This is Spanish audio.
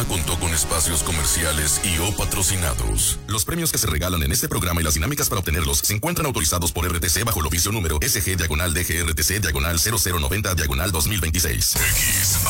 Contó con espacios comerciales y o patrocinados. Los premios que se regalan en este programa y las dinámicas para obtenerlos se encuentran autorizados por RTC bajo el oficio número SG-DGRTC-0090-2026.